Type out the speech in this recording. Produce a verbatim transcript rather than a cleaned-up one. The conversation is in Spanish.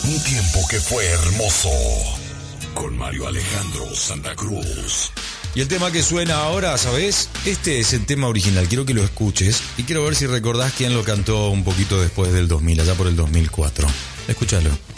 Un tiempo que fue hermoso. Con Mario Alejandro Santa Cruz. Y el tema que suena ahora, ¿sabes? Este es el tema original, quiero que lo escuches. Y quiero ver si recordás quién lo cantó un poquito después del dos mil, allá por el dos mil cuatro. Escúchalo.